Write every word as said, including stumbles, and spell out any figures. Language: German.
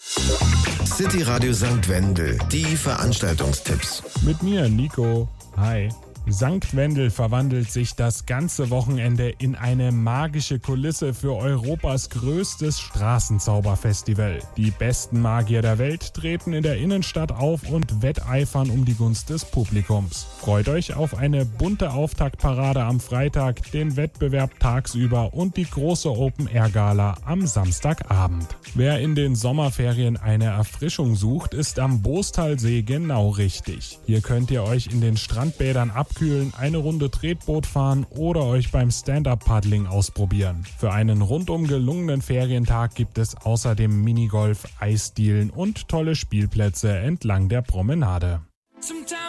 City Radio Sankt Wendel, die Veranstaltungstipps. Mit mir, Nico. Hi. Sankt Wendel verwandelt sich das ganze Wochenende in eine magische Kulisse für Europas größtes Straßenzauberfestival. Die besten Magier der Welt treten in der Innenstadt auf und wetteifern um die Gunst des Publikums. Freut euch auf eine bunte Auftaktparade am Freitag, den Wettbewerb tagsüber und die große Open-Air-Gala am Samstagabend. Wer in den Sommerferien eine Erfrischung sucht, ist am Bostalsee genau richtig. Hier könnt ihr euch in den Strandbädern abkühlen, eine Runde Tretboot fahren oder euch beim Stand-Up-Paddling ausprobieren. Für einen rundum gelungenen Ferientag gibt es außerdem Minigolf, Eisdielen und tolle Spielplätze entlang der Promenade.